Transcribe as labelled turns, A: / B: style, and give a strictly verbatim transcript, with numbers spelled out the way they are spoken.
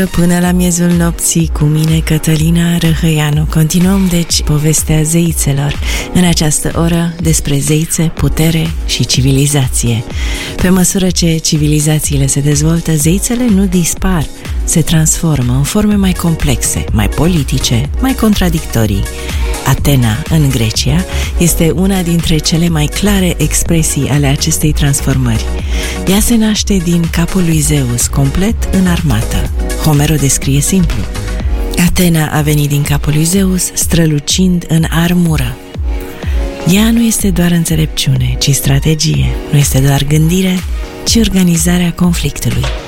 A: Până la miezul nopții cu mine, Cătălina Răhăianu. Continuăm, deci, povestea zeițelor. În această oră despre zeițe, putere și civilizație. Pe măsură ce civilizațiile se dezvoltă, zeițele nu dispar, se transformă în forme mai complexe, mai politice, mai contradictorii. Atena, în Grecia, este una dintre cele mai clare expresii ale acestei transformări. Ea se naște din capul lui Zeus, complet înarmată. Homer o descrie simplu. Atena a venit din capul lui Zeus, strălucind în armură. Ea nu este doar înțelepciune, ci strategie. Nu este doar gândire, ci organizarea conflictului.